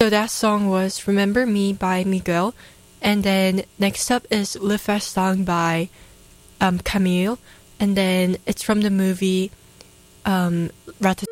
So that song was Remember Me by Miguel. And then next up is Le Fast Song by Camille. And then it's from the movie Ratatouille.